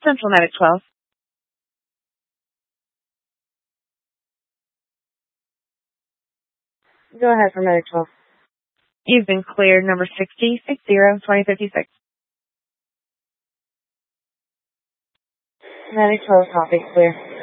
Central Medic 12. Go ahead for Medic 12. You've been cleared, number 6060-2056. Medic 12, copy, clear.